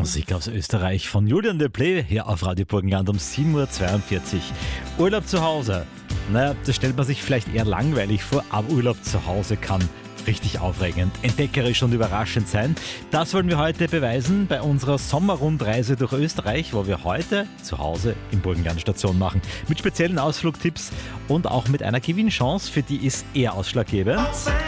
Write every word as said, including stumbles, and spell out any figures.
Musik aus Österreich von Julian de Play hier auf Radio Burgenland um sieben Uhr zweiundvierzig. Urlaub zu Hause. Naja, das stellt man sich vielleicht eher langweilig vor, aber Urlaub zu Hause kann richtig aufregend, entdeckerisch und überraschend sein. Das wollen wir heute beweisen bei unserer Sommerrundreise durch Österreich, wo wir heute zu Hause im Burgenland Station machen. Mit speziellen Ausflugtipps und auch mit einer Gewinnchance, für die ist eher ausschlaggebend.